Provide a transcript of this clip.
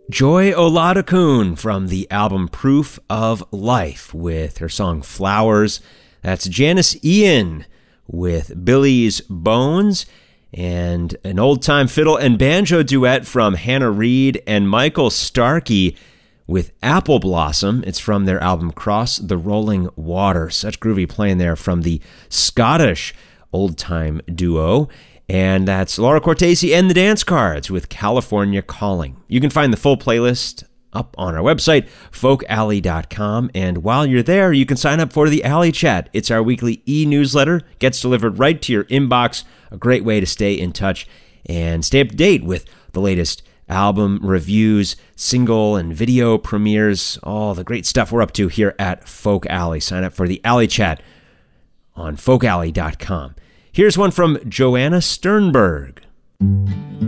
Joy Oladokun from the album Proof of Life with her song Flowers. That's Janice Ian with Billy's Bones, and an old-time fiddle and banjo duet from Hannah Reid and Michael Starkey with Apple Blossom. It's from their album Cross the Rolling Water. Such groovy playing there from the Scottish old-time duo. And that's Laura Cortese and the Dance Cards with California Calling. You can find the full playlist up on our website, folkalley.com. And while you're there, you can sign up for the Alley Chat. It's our weekly e-newsletter. Gets delivered right to your inbox. A great way to stay in touch and stay up to date with the latest album reviews, single and video premieres, all the great stuff we're up to here at Folk Alley. Sign up for the Alley Chat on folkalley.com. Here's one from Joanna Sternberg.